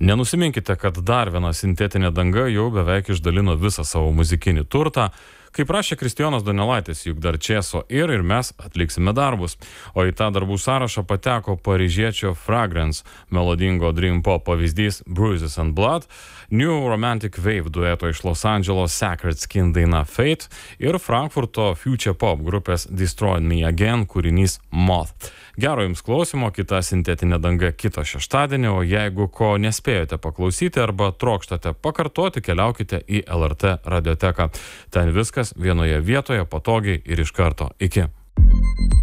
Nenusiminkite, kad dar viena sintetinė danga jau beveik išdalino visą savo muzikinį turtą. Kaip prašė Kristijonas Donelaitis, juk dar čėso ir mes atliksime darbus. O į tą darbų sąrašą pateko paryžiečio Fragrance melodingo Dream Pop pavyzdys Bruises and Blood, New Romantic Wave dueto iš Los Andželo Sacred Skin daina Fate ir Frankfurto Future Pop grupės Destroy Me Again kūrinys Moth. Gero jums klausimo, kita sintetinė danga kitą šeštadienį, o jeigu ko nespėjote paklausyti arba trokštate pakartoti, keliaukite į LRT radioteką. Ten viskas vienoje vietoje, patogiai ir iš karto. Iki.